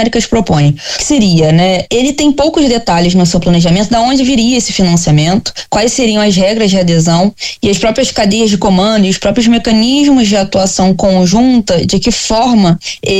Américas propõe, que seria, né, ele tem poucos detalhes no seu planejamento, de onde viria esse financiamento, quais seriam as regras de adesão e as próprias cadeias de comando e os próprios mecanismos de atuação conjunta, de que forma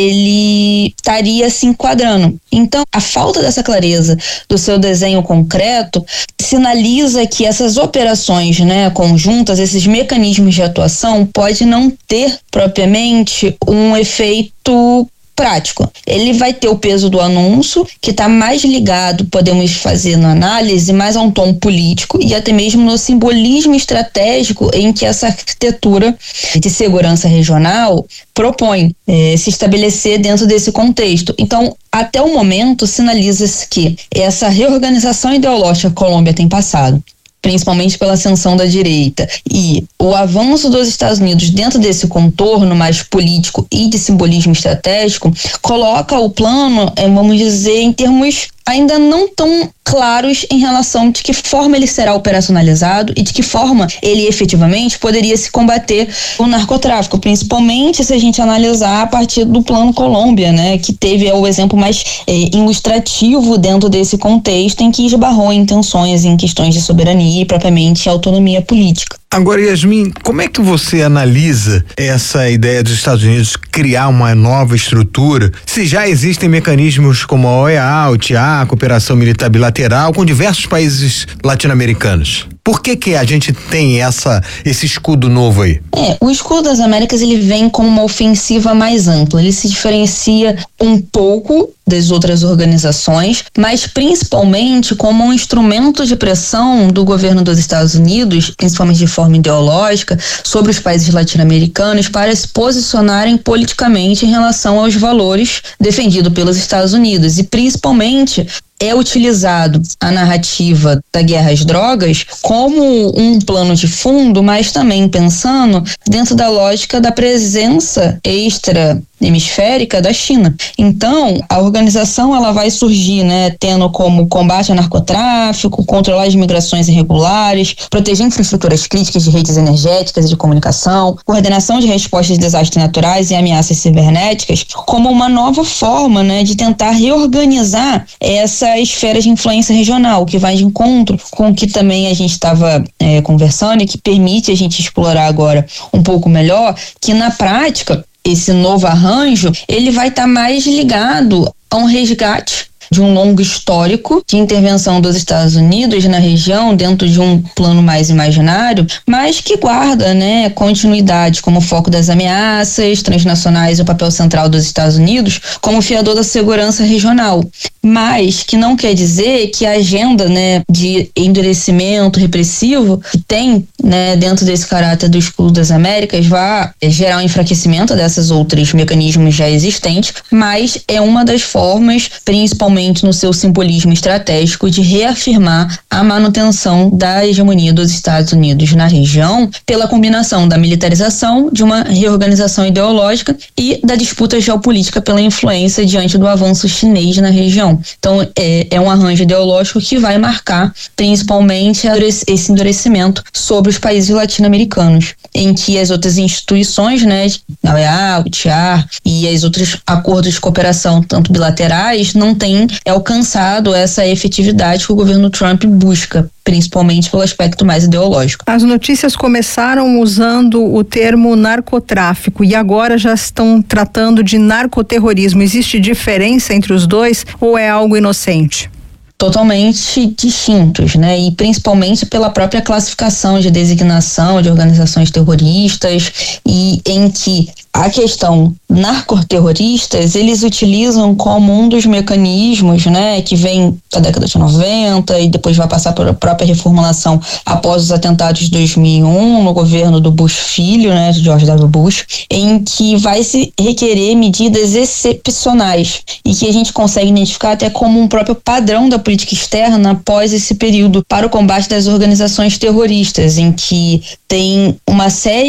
ele estaria se enquadrando. Então, a falta dessa clareza do seu desenho concreto sinaliza que essas operações, né, conjuntas, esses mecanismos de atuação, pode não ter propriamente um efeito prático. Ele vai ter o peso do anúncio, que está mais ligado, podemos fazer na análise, mais a um tom político e até mesmo no simbolismo estratégico em que essa arquitetura de segurança regional propõe se estabelecer dentro desse contexto. Então, até o momento, sinaliza-se que essa reorganização ideológica que a Colômbia tem passado, principalmente pela ascensão da direita, e o avanço dos Estados Unidos dentro desse contorno mais político e de simbolismo estratégico, coloca o plano, vamos dizer, em termos ainda não tão claros em relação de que forma ele será operacionalizado e de que forma ele efetivamente poderia se combater o narcotráfico, principalmente se a gente analisar a partir do Plano Colômbia, né, que teve o exemplo mais ilustrativo dentro desse contexto em que esbarrou em tensões em questões de soberania e propriamente autonomia política. Agora, Yasmin, como é que você analisa essa ideia dos Estados Unidos criar uma nova estrutura, se já existem mecanismos como a OEA, o TIA, a cooperação militar bilateral com diversos países latino-americanos? Por que a gente tem esse escudo novo aí? O escudo das Américas, ele vem com uma ofensiva mais ampla, ele se diferencia um pouco das outras organizações, mas principalmente como um instrumento de pressão do governo dos Estados Unidos, principalmente de forma ideológica, sobre os países latino-americanos para se posicionarem politicamente em relação aos valores defendidos pelos Estados Unidos e principalmente é utilizado a narrativa da guerra às drogas como um plano de fundo, mas também pensando dentro da lógica da presença extra-hemisférica da China. Então, a organização ela vai surgir, né, tendo como combate ao narcotráfico, controlar as migrações irregulares, proteger infraestruturas críticas de redes energéticas e de comunicação, coordenação de respostas de desastres naturais e ameaças cibernéticas, como uma nova forma, né, de tentar reorganizar essa esfera de influência regional, que vai de encontro com o que também a gente estava conversando e que permite a gente explorar agora um pouco melhor, que na prática esse novo arranjo ele vai estar mais ligado a um resgate de um longo histórico de intervenção dos Estados Unidos na região dentro de um plano mais imaginário, mas que guarda, né, continuidade como foco das ameaças transnacionais e o papel central dos Estados Unidos como fiador da segurança regional. Mas que não quer dizer que a agenda, né, de endurecimento repressivo que tem, né, dentro desse caráter do escudo das Américas vá gerar um enfraquecimento desses outros mecanismos já existentes, mas é uma das formas, principalmente no seu simbolismo estratégico, de reafirmar a manutenção da hegemonia dos Estados Unidos na região pela combinação da militarização, de uma reorganização ideológica e da disputa geopolítica pela influência diante do avanço chinês na região. Então, é um arranjo ideológico que vai marcar principalmente esse endurecimento sobre os países latino-americanos, em que as outras instituições, né, a OEA, o TIAR e os outros acordos de cooperação, tanto bilaterais, não têm alcançado essa efetividade que o governo Trump busca, principalmente pelo aspecto mais ideológico. As notícias começaram usando o termo narcotráfico e agora já estão tratando de narcoterrorismo. Existe diferença entre os dois ou é algo inocente? Totalmente distintos, né? E principalmente pela própria classificação de designação de organizações terroristas, e em que a questão narcoterroristas eles utilizam como um dos mecanismos, né, que vem da década de 90 e depois vai passar por a própria reformulação após os atentados de 2001 no governo do Bush filho, né, de George W. Bush, em que vai se requerer medidas excepcionais e que a gente consegue identificar até como um próprio padrão da política externa após esse período para o combate das organizações terroristas, em que tem uma série de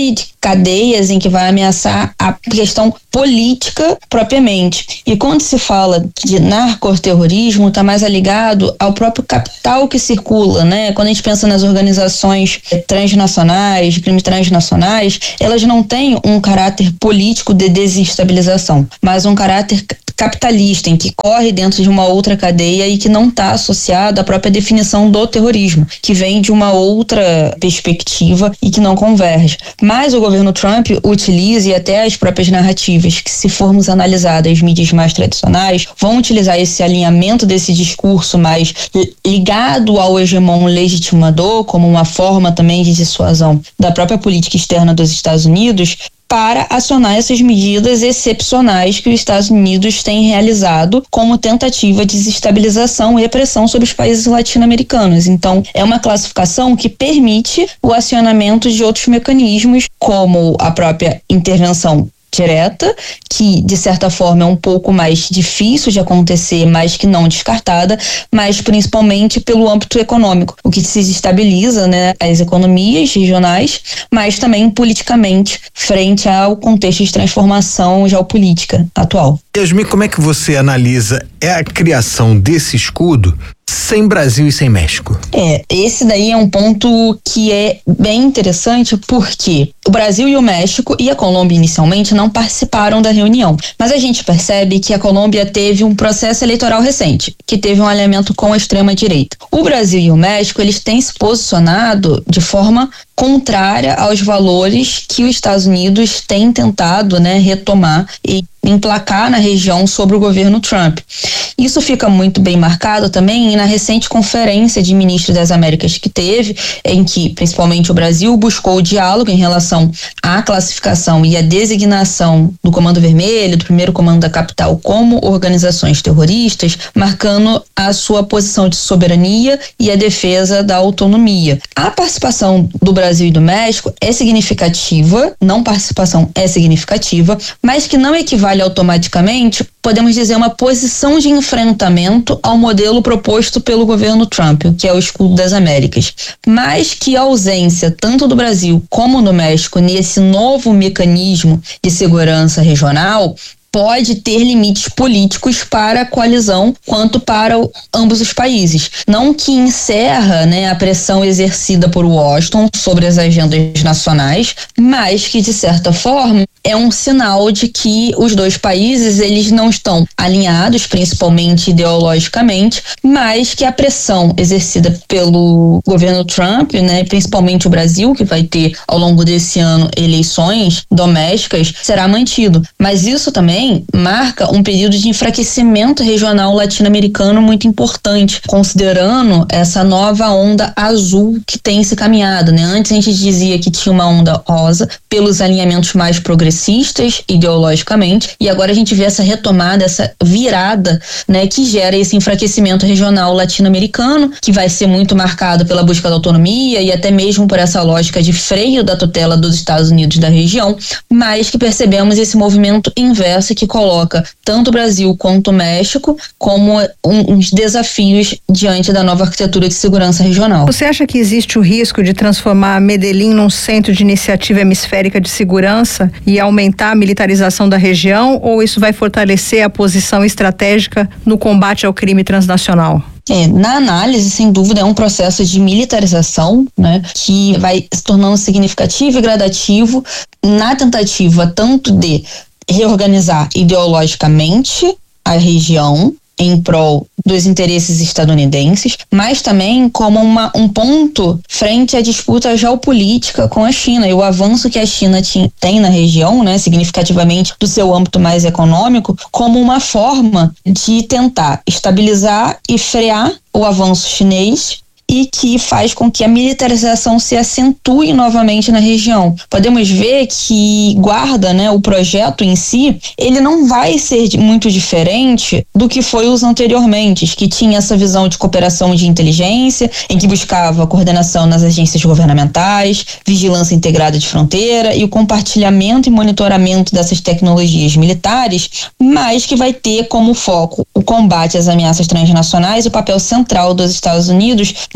cadeias em que vai ameaçar a questão política propriamente. E quando se fala de narcoterrorismo, está mais ligado ao próprio capital que circula, né? Quando a gente pensa nas organizações transnacionais, de crimes transnacionais, elas não têm um caráter político de desestabilização, mas um caráter capitalista, em que corre dentro de uma outra cadeia e que não está associado à própria definição do terrorismo, que vem de uma outra perspectiva e que não converge. Mas o governo Trump utiliza, e até as próprias narrativas, que se formos analisar das mídias mais tradicionais, vão utilizar esse alinhamento desse discurso mais ligado ao hegemon legitimador, como uma forma também de dissuasão da própria política externa dos Estados Unidos, para acionar essas medidas excepcionais que os Estados Unidos têm realizado como tentativa de desestabilização e pressão sobre os países latino-americanos. Então, é uma classificação que permite o acionamento de outros mecanismos, como a própria intervenção direta, que de certa forma é um pouco mais difícil de acontecer, mas que não descartada, mas principalmente pelo âmbito econômico, o que se desestabiliza, né, as economias regionais, mas também politicamente, frente ao contexto de transformação geopolítica atual. Yasmin, como é que você analisa a criação desse escudo sem Brasil e sem México? Esse daí é um ponto que é bem interessante, porque o Brasil e o México e a Colômbia inicialmente não participaram da reunião, mas a gente percebe que a Colômbia teve um processo eleitoral recente, que teve um alinhamento com a extrema-direita. O Brasil e o México, eles têm se posicionado de forma contrária aos valores que os Estados Unidos têm tentado, né, retomar e emplacar na região sobre o governo Trump. Isso fica muito bem marcado também na recente conferência de ministros das Américas que teve, em que principalmente o Brasil buscou o diálogo em relação à classificação e à designação do Comando Vermelho, do primeiro comando da capital, como organizações terroristas, marcando a sua posição de soberania e a defesa da autonomia. A participação do Brasil e do México é significativa, não participação é significativa, mas que não equivale automaticamente, podemos dizer, uma posição de enfrentamento ao modelo proposto pelo governo Trump, que é o escudo das Américas. Mas que a ausência tanto do Brasil como do México nesse novo mecanismo de segurança regional pode ter limites políticos para a coalizão quanto para ambos os países. Não que encerra, né, a pressão exercida por Washington sobre as agendas nacionais, mas que, de certa forma, é um sinal de que os dois países, eles não estão alinhados, principalmente ideologicamente, mas que a pressão exercida pelo governo Trump, né, principalmente o Brasil, que vai ter ao longo desse ano eleições domésticas, será mantido. Mas isso também marca um período de enfraquecimento regional latino-americano muito importante, considerando essa nova onda azul que tem se caminhado, né? Antes a gente dizia que tinha uma onda rosa pelos alinhamentos mais progressistas ideologicamente, e agora a gente vê essa retomada, essa virada, né, que gera esse enfraquecimento regional latino-americano, que vai ser muito marcado pela busca da autonomia e até mesmo por essa lógica de freio da tutela dos Estados Unidos da região, mas que percebemos esse movimento inverso que coloca tanto o Brasil quanto o México como uns desafios diante da nova arquitetura de segurança regional. Você acha que existe o risco de transformar Medellín num centro de iniciativa hemisférica de segurança e aumentar a militarização da região, ou isso vai fortalecer a posição estratégica no combate ao crime transnacional? Na análise, sem dúvida, é um processo de militarização, né, que vai se tornando significativo e gradativo na tentativa tanto de reorganizar ideologicamente a região em prol dos interesses estadunidenses, mas também como um ponto frente à disputa geopolítica com a China e o avanço que a China tem na região, né, significativamente do seu âmbito mais econômico, como uma forma de tentar estabilizar e frear o avanço chinês e que faz com que a militarização se acentue novamente na região. Podemos ver que Guarda, né, o projeto em si, ele não vai ser muito diferente do que foi os anteriormente, que tinha essa visão de cooperação de inteligência, em que buscava coordenação nas agências governamentais, vigilância integrada de fronteira e o compartilhamento e monitoramento dessas tecnologias militares, mas que vai ter como foco o combate às ameaças transnacionais e o papel central dos Estados Unidos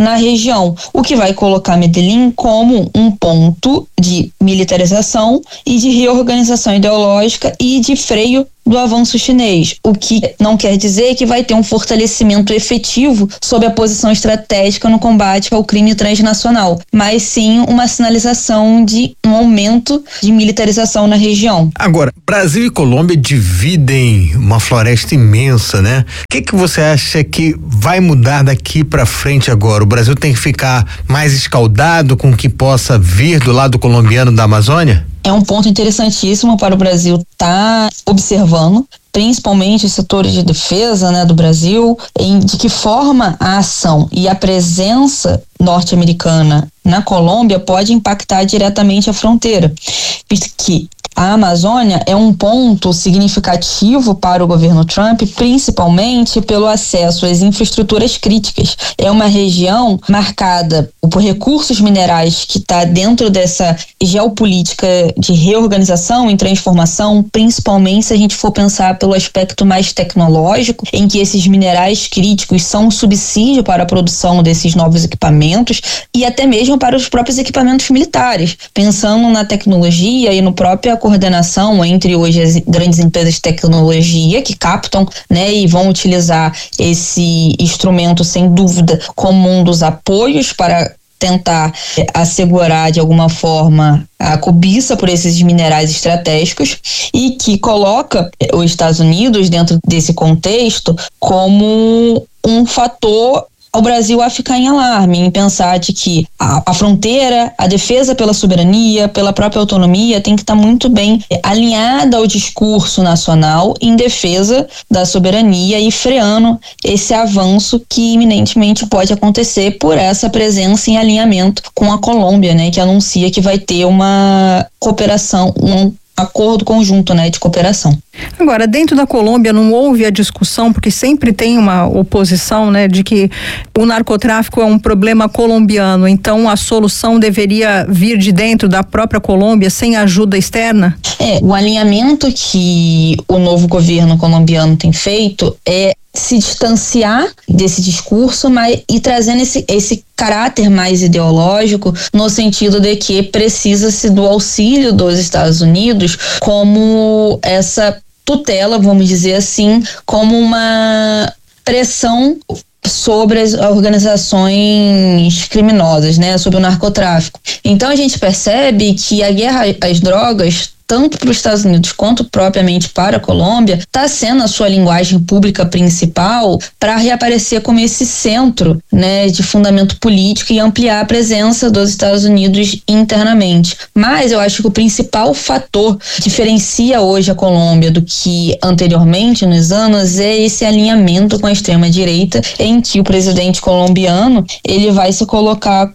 na região, o que vai colocar Medellín como um ponto de militarização e de reorganização ideológica e de freio do avanço chinês, o que não quer dizer que vai ter um fortalecimento efetivo sob a posição estratégica no combate ao crime transnacional, mas sim uma sinalização de um aumento de militarização na região. Agora, Brasil e Colômbia dividem uma floresta imensa, né? O que você acha que vai mudar daqui para frente agora? O Brasil tem que ficar mais escaldado com o que possa vir do lado colombiano da Amazônia? É um ponto interessantíssimo para o Brasil estar observando, principalmente os setores de defesa, né, do Brasil, de que forma a ação e a presença norte-americana na Colômbia pode impactar diretamente a fronteira, visto que a Amazônia é um ponto significativo para o governo Trump, principalmente pelo acesso às infraestruturas críticas. É uma região marcada por recursos minerais que está dentro dessa geopolítica de reorganização e transformação, principalmente se a gente for pensar pelo aspecto mais tecnológico, em que esses minerais críticos são um subsídio para a produção desses novos equipamentos e até mesmo para os próprios equipamentos militares, pensando na tecnologia e no próprio coordenação entre hoje as grandes empresas de tecnologia que captam, né, e vão utilizar esse instrumento sem dúvida como um dos apoios para tentar assegurar de alguma forma a cobiça por esses minerais estratégicos e que coloca os Estados Unidos dentro desse contexto como um fator ao Brasil a ficar em alarme, em pensar de que a fronteira, a defesa pela soberania, pela própria autonomia tem que estar muito bem alinhada ao discurso nacional em defesa da soberania e freando esse avanço que iminentemente pode acontecer por essa presença em alinhamento com a Colômbia, né, que anuncia que vai ter uma cooperação, um acordo conjunto, né, de cooperação. Agora, dentro da Colômbia não houve a discussão, porque sempre tem uma oposição, né, de que o narcotráfico é um problema colombiano, então a solução deveria vir de dentro da própria Colômbia, sem ajuda externa? O alinhamento que o novo governo colombiano tem feito é se distanciar desse discurso, e trazendo esse caráter mais ideológico, no sentido de que precisa-se do auxílio dos Estados Unidos como essa tutela, vamos dizer assim, como uma pressão sobre as organizações criminosas, né, sobre o narcotráfico. Então a gente percebe que a guerra às drogas, tanto para os Estados Unidos quanto propriamente para a Colômbia, está sendo a sua linguagem pública principal para reaparecer como esse centro, né, de fundamento político e ampliar a presença dos Estados Unidos internamente. Mas eu acho que o principal fator que diferencia hoje a Colômbia do que anteriormente nos anos é esse alinhamento com a extrema-direita, em que o presidente colombiano ele vai se colocar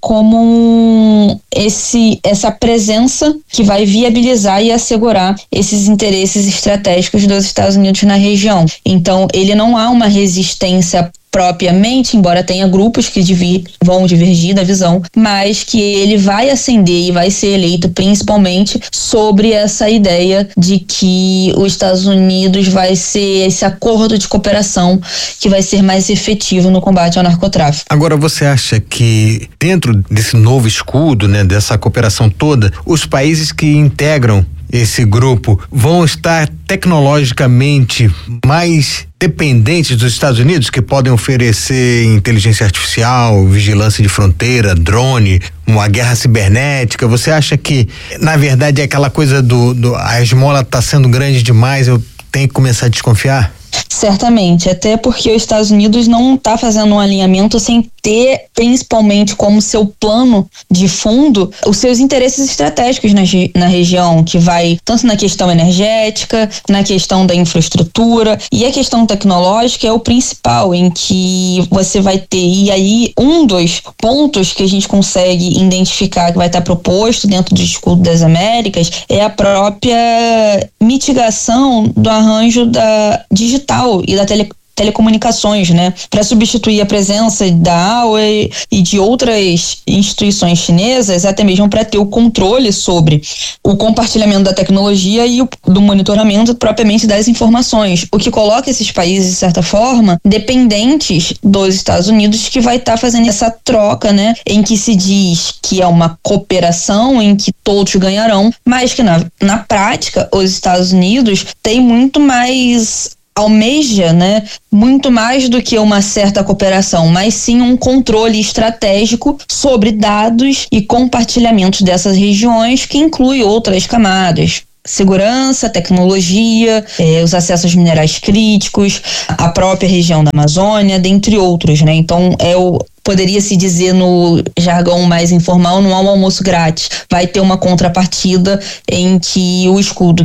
como essa presença que vai viabilizar e assegurar esses interesses estratégicos dos Estados Unidos na região. Então, ele não há uma resistência propriamente, embora tenha grupos que vão divergir da visão, mas que ele vai ascender e vai ser eleito principalmente sobre essa ideia de que os Estados Unidos vai ser esse acordo de cooperação que vai ser mais efetivo no combate ao narcotráfico. Agora, você acha que dentro desse novo escudo, né, dessa cooperação toda, os países que integram esse grupo vão estar tecnologicamente mais dependentes dos Estados Unidos, que podem oferecer inteligência artificial, vigilância de fronteira, drone, uma guerra cibernética? Você acha que, na verdade, é aquela coisa a esmola está sendo grande demais, eu tenho que começar a desconfiar? Certamente, até porque os Estados Unidos não está fazendo um alinhamento sem ter, principalmente como seu plano de fundo, os seus interesses estratégicos na região, que vai tanto na questão energética, na questão da infraestrutura, e a questão tecnológica é o principal, em que você vai ter, e aí um dos pontos que a gente consegue identificar que vai estar proposto dentro do escudo das Américas é a própria mitigação do arranjo da digital e da telecomunicações, né, para substituir a presença da Huawei e de outras instituições chinesas, até mesmo para ter o controle sobre o compartilhamento da tecnologia e do monitoramento propriamente das informações, o que coloca esses países, de certa forma, dependentes dos Estados Unidos, que vai estar fazendo essa troca, né, em que se diz que é uma cooperação em que todos ganharão, mas que na prática os Estados Unidos têm muito mais, almeja, né, muito mais do que uma certa cooperação, mas sim um controle estratégico sobre dados e compartilhamentos dessas regiões, que inclui outras camadas. Segurança, tecnologia, os acessos minerais críticos, a própria região da Amazônia, dentre outros, né? Então, poderia-se dizer no jargão mais informal, não há um almoço grátis. Vai ter uma contrapartida em que o escudo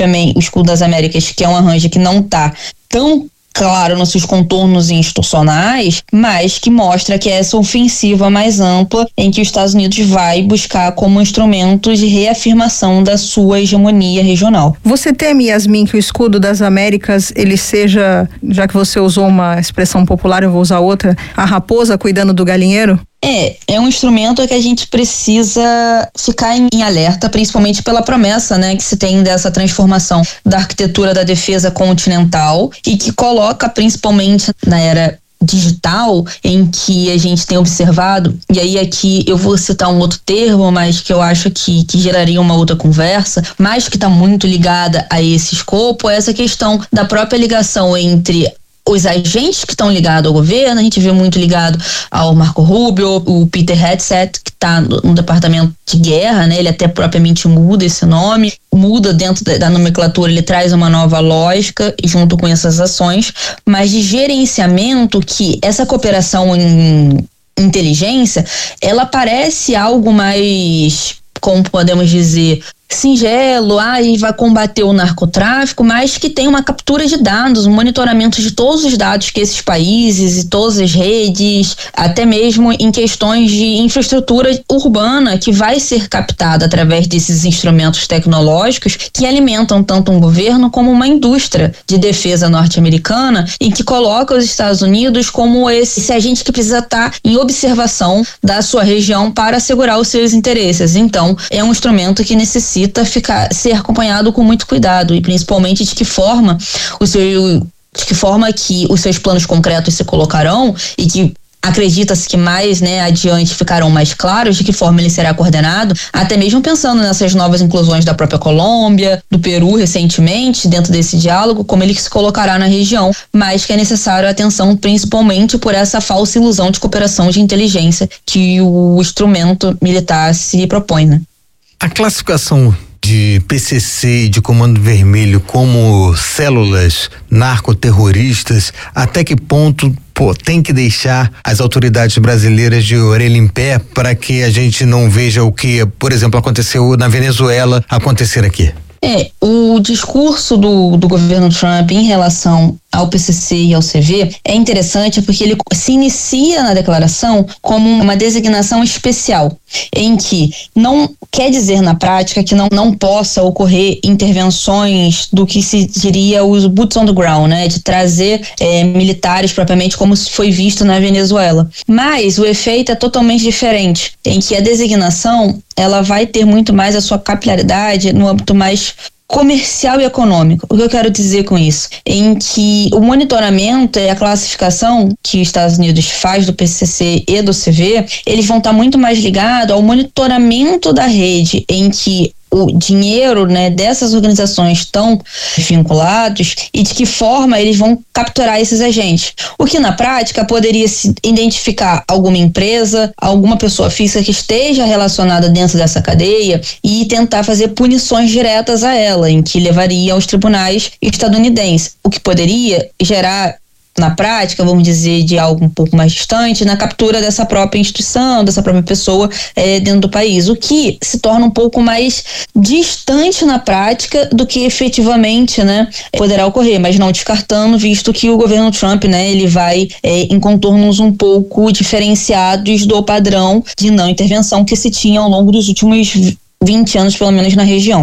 das Américas, que é um arranjo que não está tão claro nos seus contornos institucionais, mas que mostra que essa ofensiva mais ampla em que os Estados Unidos vai buscar como instrumento de reafirmação da sua hegemonia regional. Você teme, Yasmin, que o escudo das Américas ele seja, já que você usou uma expressão popular, eu vou usar outra, a raposa cuidando do galinheiro? É um instrumento que a gente precisa ficar em alerta, principalmente pela promessa, né, que se tem dessa transformação da arquitetura da defesa continental e que coloca, principalmente na era digital, em que a gente tem observado, e aí aqui eu vou citar um outro termo, mas que eu acho que geraria uma outra conversa, mas que está muito ligada a esse escopo, é essa questão da própria ligação entre os agentes que estão ligados ao governo. A gente vê muito ligado ao Marco Rubio, o Peter Hegseth, que está no departamento de guerra, né? Ele até propriamente muda esse nome, muda dentro da nomenclatura, ele traz uma nova lógica junto com essas ações, mas de gerenciamento, que essa cooperação em inteligência, ela parece algo mais, como podemos dizer, singelo, e vai combater o narcotráfico, mas que tem uma captura de dados, um monitoramento de todos os dados que esses países e todas as redes, até mesmo em questões de infraestrutura urbana, que vai ser captada através desses instrumentos tecnológicos que alimentam tanto um governo como uma indústria de defesa norte-americana, e que coloca os Estados Unidos como esse agente que precisa estar em observação da sua região para assegurar os seus interesses. Então, é um instrumento que necessita ser acompanhado com muito cuidado, e principalmente de que forma que os seus planos concretos se colocarão, e que acredita-se que mais, né, adiante ficarão mais claros de que forma ele será coordenado, até mesmo pensando nessas novas inclusões da própria Colômbia, do Peru recentemente, dentro desse diálogo, como ele se colocará na região, mas que é necessário atenção principalmente por essa falsa ilusão de cooperação de inteligência que o instrumento militar se propõe, né? A classificação de PCC e de Comando Vermelho como células narcoterroristas, até que ponto tem que deixar as autoridades brasileiras de orelha em pé para que a gente não veja o que, por exemplo, aconteceu na Venezuela acontecer aqui? O discurso do governo Trump em relação ao PCC e ao CV é interessante porque ele se inicia na declaração como uma designação especial, em que não quer dizer na prática que não possa ocorrer intervenções do que se diria os boots on the ground, né, de trazer militares propriamente, como se foi visto na Venezuela. Mas o efeito é totalmente diferente, em que a designação ela vai ter muito mais a sua capilaridade no âmbito mais comercial e econômico. O que eu quero dizer com isso? Em que o monitoramento e a classificação que os Estados Unidos faz do PCC e do CV, eles vão estar muito mais ligados ao monitoramento da rede, em que o dinheiro, né, dessas organizações estão vinculados, e de que forma eles vão capturar esses agentes. O que na prática poderia se identificar alguma empresa, alguma pessoa física que esteja relacionada dentro dessa cadeia e tentar fazer punições diretas a ela, em que levaria aos tribunais estadunidenses, o que poderia gerar, na prática, vamos dizer, de algo um pouco mais distante, na captura dessa própria instituição, dessa própria pessoa dentro do país, o que se torna um pouco mais distante na prática do que efetivamente, né, poderá ocorrer, mas não descartando, visto que o governo Trump, né, ele vai em contornos um pouco diferenciados do padrão de não intervenção que se tinha ao longo dos últimos 20 anos, pelo menos na região.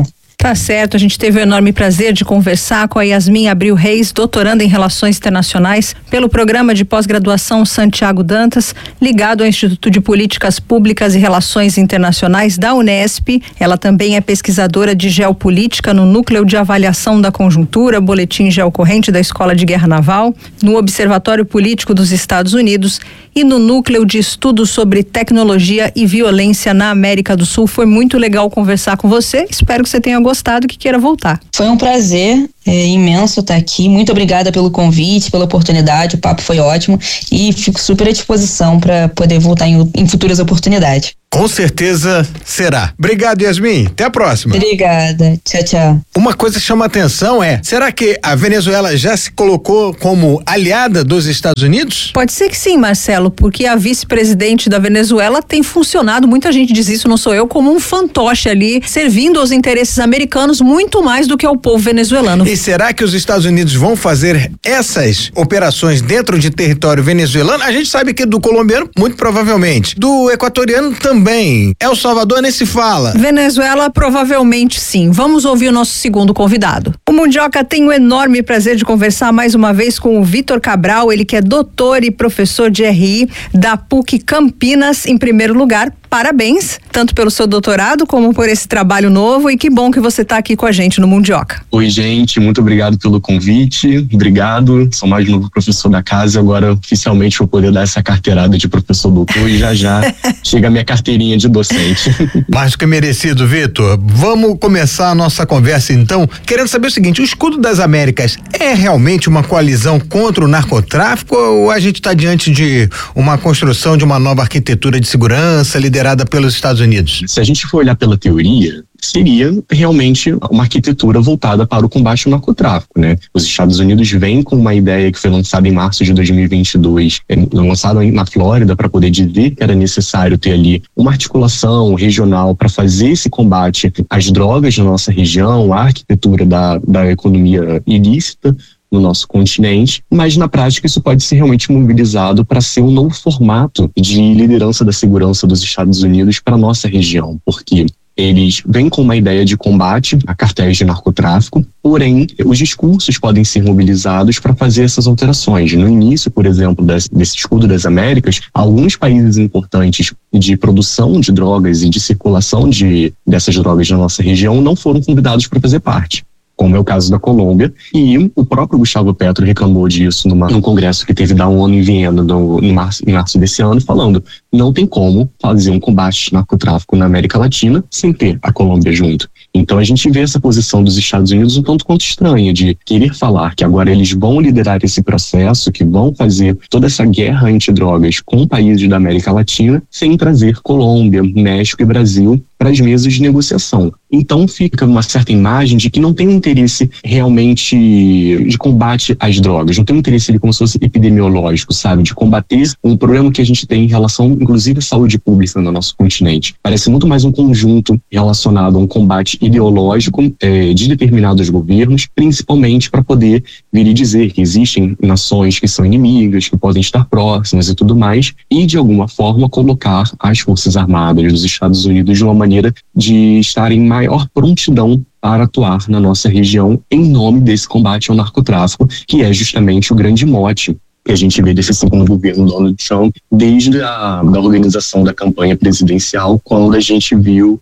Tá certo, a gente teve o enorme prazer de conversar com a Yasmin Abril Reis, doutoranda em Relações Internacionais pelo programa de pós-graduação Santiago Dantas, ligado ao Instituto de Políticas Públicas e Relações Internacionais da Unesp. Ela também é pesquisadora de geopolítica no Núcleo de Avaliação da Conjuntura, Boletim Geocorrente da Escola de Guerra Naval, no Observatório Político dos Estados Unidos e no Núcleo de Estudos sobre Tecnologia e Violência na América do Sul. Foi muito legal conversar com você. Espero que você tenha gostado e que queira voltar. Foi um prazer imenso estar aqui. Muito obrigada pelo convite, pela oportunidade. O papo foi ótimo e fico super à disposição para poder voltar em futuras oportunidades. Com certeza será. Obrigado, Yasmin. Até a próxima. Obrigada. Tchau, tchau. Uma coisa que chama atenção será que a Venezuela já se colocou como aliada dos Estados Unidos? Pode ser que sim, Marcelo, porque a vice-presidente da Venezuela tem funcionado, muita gente diz isso, não sou eu, como um fantoche ali, servindo aos interesses americanos muito mais do que ao povo venezuelano. E será que os Estados Unidos vão fazer essas operações dentro de território venezuelano? A gente sabe que do colombiano, muito provavelmente. Do equatoriano também. El Salvador nem se fala. Venezuela, provavelmente sim. Vamos ouvir o nosso segundo convidado. O Mundioca tem o enorme prazer de conversar mais uma vez com o Vitor Cabral, ele que é doutor e professor de RI da PUC Campinas. Em primeiro lugar, parabéns, tanto pelo seu doutorado como por esse trabalho novo, e que bom que você está aqui com a gente no Mundioca. Oi, gente, muito obrigado pelo convite, obrigado, sou mais novo professor da casa, agora oficialmente vou poder dar essa carteirada de professor doutor e já chega a minha carteirinha de docente. Mais do que merecido, Vitor. Vamos começar a nossa conversa então, querendo saber o seguinte: o Escudo das Américas é realmente uma coalizão contra o narcotráfico ou a gente está diante de uma construção de uma nova arquitetura de segurança liderada pelos Estados Unidos? Se a gente for olhar pela teoria, seria realmente uma arquitetura voltada para o combate ao narcotráfico, né? Os Estados Unidos vêm com uma ideia que foi lançada em março de 2022, lançada na Flórida, para poder dizer que era necessário ter ali uma articulação regional para fazer esse combate às drogas na nossa região, a arquitetura da economia ilícita no nosso continente, mas na prática isso pode ser realmente mobilizado para ser um novo formato de liderança da segurança dos Estados Unidos para a nossa região, porque eles vêm com uma ideia de combate a cartéis de narcotráfico, porém os discursos podem ser mobilizados para fazer essas alterações. No início, por exemplo, desse Escudo das Américas, alguns países importantes de produção de drogas e de circulação dessas drogas na nossa região não foram convidados para fazer parte, como é o caso da Colômbia, e o próprio Gustavo Petro reclamou disso num congresso que teve da ONU em Viena em março desse ano, falando: não tem como fazer um combate ao narcotráfico na América Latina sem ter a Colômbia junto. Então a gente vê essa posição dos Estados Unidos um tanto quanto estranha, de querer falar que agora eles vão liderar esse processo, que vão fazer toda essa guerra antidrogas com países da América Latina, sem trazer Colômbia, México e Brasil para as mesas de negociação. Então fica uma certa imagem de que não tem um interesse realmente de combate às drogas, não tem um interesse ali como se fosse epidemiológico, sabe? De combater um problema que a gente tem em relação, inclusive, à saúde pública no nosso continente. Parece muito mais um conjunto relacionado a um combate ideológico de determinados governos, principalmente para poder vir e dizer que existem nações que são inimigas, que podem estar próximas e tudo mais, e de alguma forma colocar as Forças Armadas dos Estados Unidos de uma maneira de estar em maior prontidão para atuar na nossa região em nome desse combate ao narcotráfico, que é justamente o grande mote que a gente vê desse segundo governo Donald Trump, desde a organização da campanha presidencial, quando a gente viu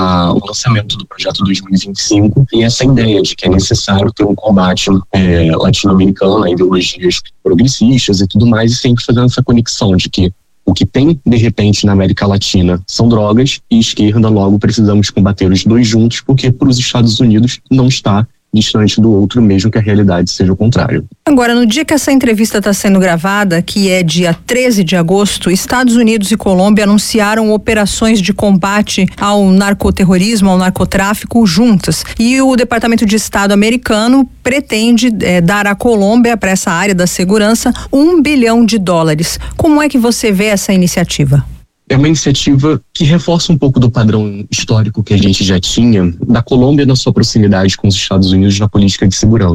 o lançamento do Projeto 2025 e essa ideia de que é necessário ter um combate latino-americano a ideologias progressistas e tudo mais, e sempre fazendo essa conexão de que o que tem, de repente, na América Latina são drogas e esquerda, logo precisamos combater os dois juntos, porque para os Estados Unidos não está distante do outro, mesmo que a realidade seja o contrário. Agora, no dia que essa entrevista está sendo gravada, que é dia 13 de agosto, Estados Unidos e Colômbia anunciaram operações de combate ao narcoterrorismo, ao narcotráfico juntas. E o Departamento de Estado americano pretende dar à Colômbia, para essa área da segurança, $1 bilhão. Como é que você vê essa iniciativa? É uma iniciativa que reforça um pouco do padrão histórico que a gente já tinha da Colômbia na sua proximidade com os Estados Unidos na política de segurança.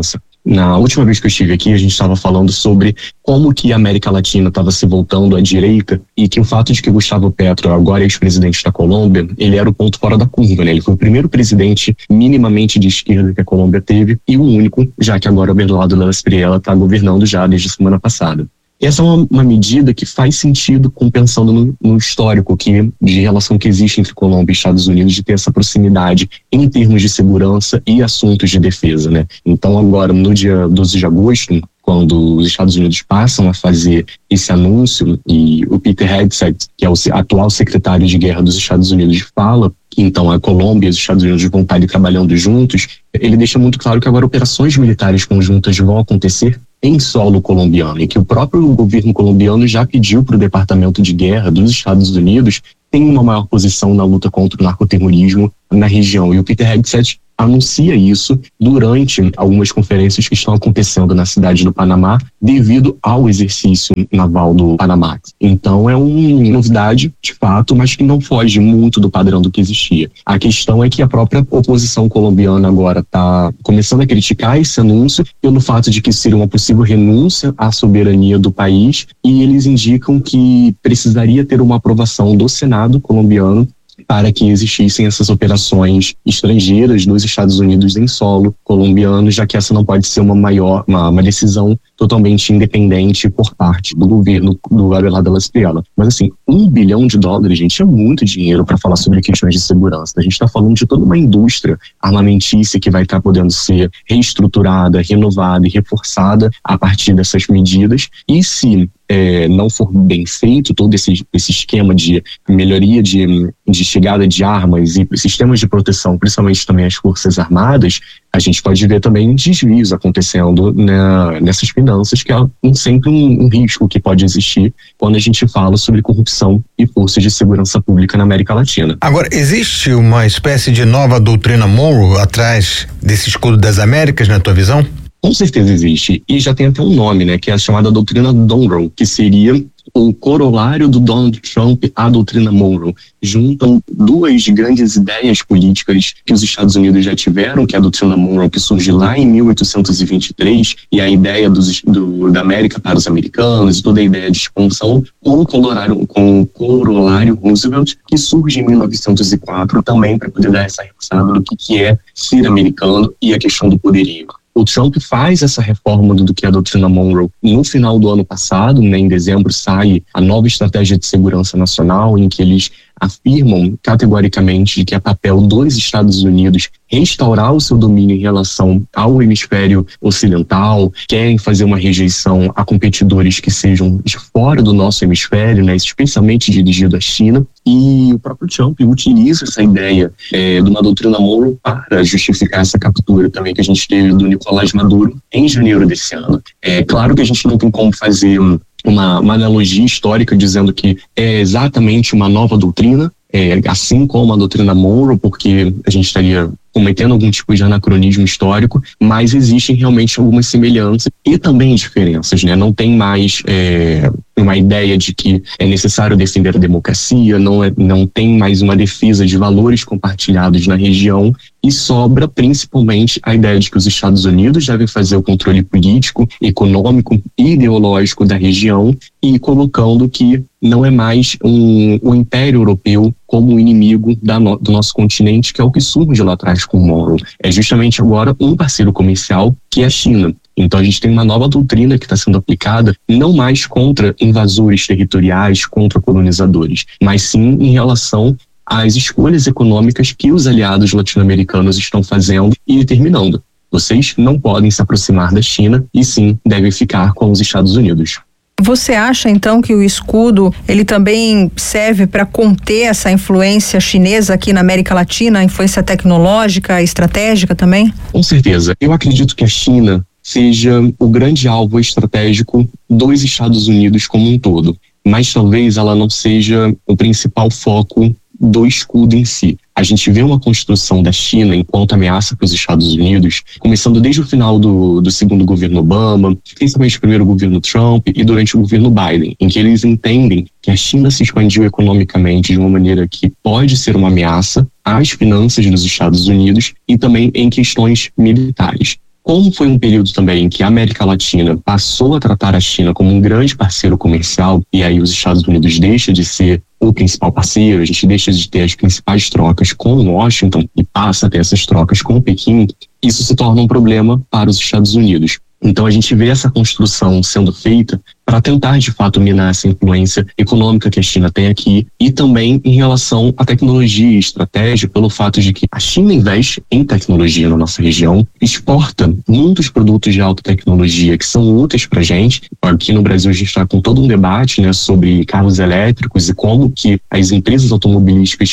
Na última vez que eu estive aqui, a gente estava falando sobre como que a América Latina estava se voltando à direita e que o fato de que Gustavo Petro, agora ex-presidente da Colômbia, ele era o ponto fora da curva, né? Ele foi o primeiro presidente minimamente de esquerda que a Colômbia teve e o único, já que agora o Bernardo Lula Espriella está governando já desde a semana passada. Essa é uma medida que faz sentido pensando no histórico de relação que existe entre Colômbia e Estados Unidos, de ter essa proximidade em termos de segurança e assuntos de defesa, né? Então agora, no dia 12 de agosto, quando os Estados Unidos passam a fazer esse anúncio e o Peter Hegseth, que é o atual secretário de guerra dos Estados Unidos, fala que então a Colômbia e os Estados Unidos vão estar ali trabalhando juntos, ele deixa muito claro que agora operações militares conjuntas vão acontecer em solo colombiano e que o próprio governo colombiano já pediu para o Departamento de Guerra dos Estados Unidos ter uma maior posição na luta contra o narcoterrorismo na região. E o Peter Hegseth anuncia isso durante algumas conferências que estão acontecendo na cidade do Panamá devido ao exercício naval do Panamá. Então é uma novidade, de fato, mas que não foge muito do padrão do que existia. A questão é que a própria oposição colombiana agora está começando a criticar esse anúncio pelo fato de que seria uma possível renúncia à soberania do país e eles indicam que precisaria ter uma aprovação do Senado colombiano para que existissem essas operações estrangeiras dos Estados Unidos em solo colombiano, já que essa não pode ser uma decisão totalmente independente por parte do governo do Abelardo Espriella. Mas assim, $1 bilhão, gente, é muito dinheiro para falar sobre questões de segurança. A gente está falando de toda uma indústria armamentícia que vai estar podendo ser reestruturada, renovada e reforçada a partir dessas medidas. E se não for bem feito todo esse esquema de melhoria de chegada de armas e sistemas de proteção, principalmente também as Forças Armadas, a gente pode ver também desvios acontecendo nessas finanças, que é sempre um risco que pode existir quando a gente fala sobre corrupção e forças de segurança pública na América Latina. Agora, existe uma espécie de nova doutrina Monroe atrás desse escudo das Américas, na tua visão? Com certeza existe, e já tem até um nome, né, que é a chamada doutrina Monroe, que seria o corolário do Donald Trump à doutrina Monroe. Juntam duas grandes ideias políticas que os Estados Unidos já tiveram, que é a doutrina Monroe, que surge lá em 1823, e a ideia da América para os americanos, toda a ideia de expansão, com o corolário Roosevelt, que surge em 1904, também para poder dar essa reforçada do que é ser americano e a questão do poderio. O Trump faz essa reforma do que é a doutrina Monroe no final do ano passado, né, em dezembro sai a nova estratégia de segurança nacional, em que eles afirmam categoricamente de que é papel dos Estados Unidos restaurar o seu domínio em relação ao hemisfério ocidental, querem fazer uma rejeição a competidores que sejam de fora do nosso hemisfério, né, especialmente dirigido à China, e o próprio Trump utiliza essa ideia de uma doutrina Monroe para justificar essa captura também que a gente teve do Nicolás Maduro em janeiro desse ano. É claro que a gente não tem como fazer uma analogia histórica dizendo que é exatamente uma nova doutrina, assim como a doutrina Monroe, porque a gente estaria cometendo algum tipo de anacronismo histórico, mas existem realmente algumas semelhanças e também diferenças, né? Não tem mais uma ideia de que é necessário defender a democracia, não tem mais uma defesa de valores compartilhados na região e sobra principalmente a ideia de que os Estados Unidos devem fazer o controle político, econômico e ideológico da região e colocando que não é mais um império europeu como inimigo do nosso continente, que é o que surge lá atrás com o Monroe. É justamente agora um parceiro comercial, que é a China. Então a gente tem uma nova doutrina que está sendo aplicada não mais contra invasores territoriais, contra colonizadores, mas sim em relação às escolhas econômicas que os aliados latino-americanos estão fazendo e determinando. Vocês não podem se aproximar da China e sim devem ficar com os Estados Unidos. Você acha então que o escudo ele também serve para conter essa influência chinesa aqui na América Latina, a influência tecnológica, estratégica também? Com certeza. Eu acredito que a China seja o grande alvo estratégico dos Estados Unidos como um todo, mas talvez ela não seja o principal foco do escudo em si. A gente vê uma construção da China enquanto ameaça para os Estados Unidos, começando desde o final do segundo governo Obama, principalmente o primeiro governo Trump e durante o governo Biden, em que eles entendem que a China se expandiu economicamente de uma maneira que pode ser uma ameaça às finanças dos Estados Unidos e também em questões militares. como foi um período também que a América Latina passou a tratar a China como um grande parceiro comercial, e aí os Estados Unidos deixam de ser o principal parceiro, a gente deixa de ter as principais trocas com Washington e passa a ter essas trocas com Pequim, isso se torna um problema para os Estados Unidos. Então a gente vê essa construção sendo feita para tentar de fato minar essa influência econômica que a China tem aqui, e também em relação à tecnologia e estratégia, pelo fato de que a China investe em tecnologia na nossa região, exporta muitos produtos de alta tecnologia que são úteis para a gente. Aqui no Brasil a gente está com todo um debate, né, sobre carros elétricos e como que as empresas automobilísticas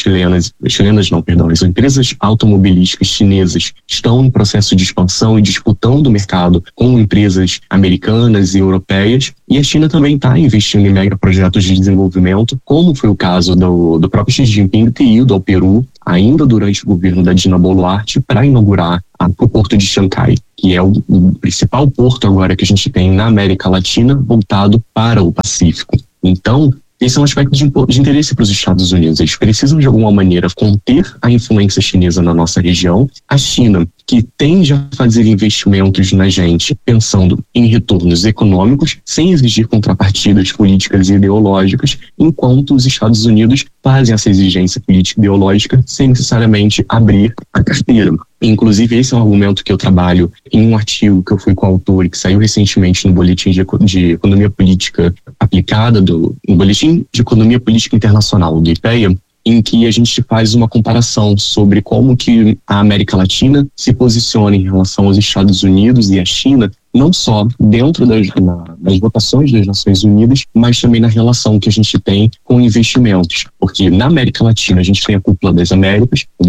as empresas automobilísticas chinesas estão em processo de expansão e disputando o mercado com empresas americanas e europeias, e a China também está investindo em megaprojetos de desenvolvimento, como foi o caso do próprio Xi Jinping ter ido ao Peru, ainda durante o governo da Dina Boluarte, para inaugurar o porto de Xangai, que é o principal porto agora que a gente tem na América Latina, voltado para o Pacífico. Então, esse é um aspecto de interesse para os Estados Unidos. Eles precisam, de alguma maneira, conter a influência chinesa na nossa região. A China, que tende a fazer investimentos na gente, pensando em retornos econômicos, sem exigir contrapartidas políticas e ideológicas, enquanto os Estados Unidos fazem essa exigência política e ideológica sem necessariamente abrir a carteira. Inclusive, esse é um argumento que eu trabalho em um artigo que eu fui coautor e que saiu recentemente no Boletim de Economia Política Aplicada, no Boletim de Economia Política Internacional, do IPEA, em que a gente faz uma comparação sobre como que a América Latina se posiciona em relação aos Estados Unidos e à China, não só dentro das votações das Nações Unidas, mas também na relação que a gente tem com investimentos. Porque na América Latina a gente tem a Cúpula das Américas, um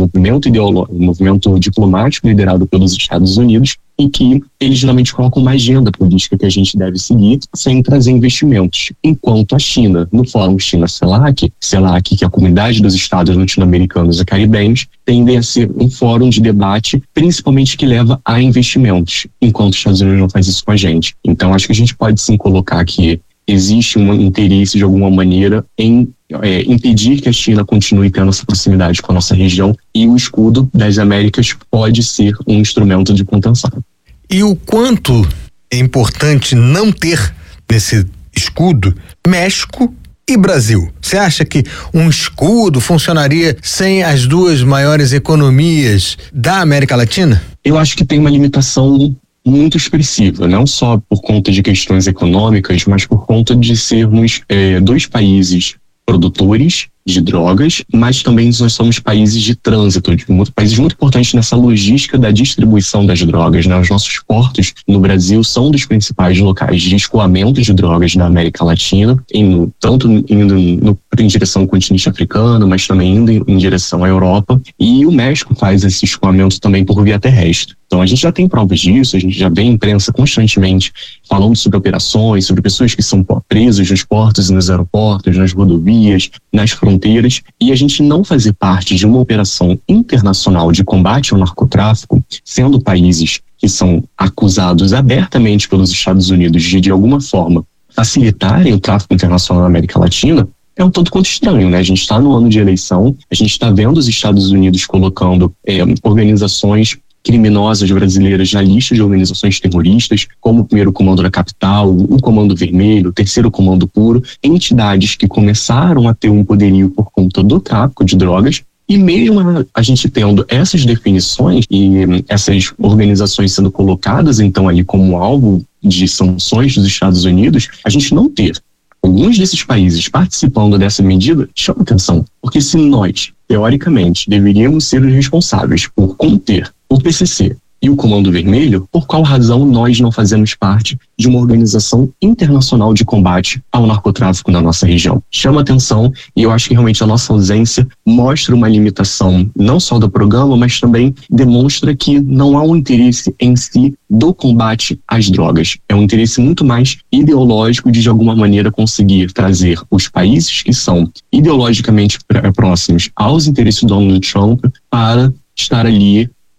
movimento diplomático liderado pelos Estados Unidos, em que eles geralmente colocam uma agenda política que a gente deve seguir sem trazer investimentos. Enquanto a China, no Fórum China-CELAC, que é a Comunidade dos Estados Latino-Americanos e Caribenhos, tendem a ser um fórum de debate, principalmente que leva a investimentos, enquanto os Estados Unidos não faz isso com a gente. Então, acho que a gente pode sim colocar que existe um interesse, de alguma maneira, em impedir que a China continue tendo essa proximidade com a nossa região, e o escudo das Américas pode ser um instrumento de contenção. E o quanto é importante não ter nesse escudo México e Brasil? Você acha que um escudo funcionaria sem as duas maiores economias da América Latina? Eu acho que tem uma limitação muito expressiva, não só por conta de questões econômicas, mas por conta de sermos dois países produtores de drogas, mas também nós somos países de trânsito, países muito importantes nessa logística da distribuição das drogas, né? Os nossos portos no Brasil são dos principais locais de escoamento de drogas da América Latina, tanto indo em direção ao continente africano, mas também indo em direção à Europa, e o México faz esse escoamento também por via terrestre. Então a gente já tem provas disso, a gente já vê a imprensa constantemente falando sobre operações, sobre pessoas que são presas nos portos e nos aeroportos, nas rodovias, nas fronteiras, e a gente não fazer parte de uma operação internacional de combate ao narcotráfico, sendo países que são acusados abertamente pelos Estados Unidos de alguma forma, facilitarem o tráfico internacional na América Latina, é um tanto quanto estranho, né? A gente está no ano de eleição, a gente está vendo os Estados Unidos colocando organizações criminosas brasileiras na lista de organizações terroristas, como o primeiro comando da capital, o comando vermelho, o terceiro comando puro, entidades que começaram a ter um poderio por conta do tráfico de drogas. E mesmo a gente tendo essas definições e essas organizações sendo colocadas então ali como alvo de sanções dos Estados Unidos, a gente não ter alguns desses países participando dessa medida chama atenção, porque se nós, teoricamente, deveríamos ser os responsáveis por conter o PCC e o Comando Vermelho, por qual razão nós não fazemos parte de uma organização internacional de combate ao narcotráfico na nossa região? Chama atenção, e eu acho que realmente a nossa ausência mostra uma limitação não só do programa, mas também demonstra que não há um interesse em si do combate às drogas. É um interesse muito mais ideológico de alguma maneira conseguir trazer os países que são ideologicamente próximos aos interesses do Donald Trump para estar ali